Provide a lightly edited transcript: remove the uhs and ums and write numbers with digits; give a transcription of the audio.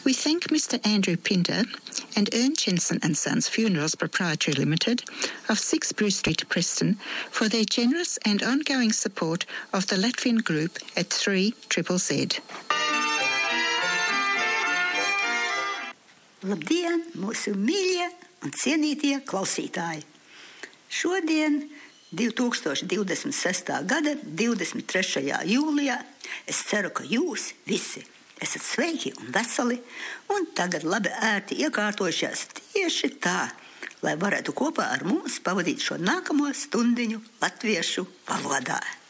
We thank Mr. Andrew Pinter and Ernst Jensen and Sons Funerals Proprietary Limited of 6 Bruce Street, Preston, for their generous and ongoing support of the Latvian group at 3ZZZ. Labdien, mūsu mīļie un cienītie klausītāji! Šodien, 2026. gada 23. jūlijā, es ceru, ka jūs visi esat sveiki un veseli un tagad labi ērti iekārtojušies tieši tā, lai varētu kopā ar mums pavadīt šo nākamo stundiņu latviešu valodā.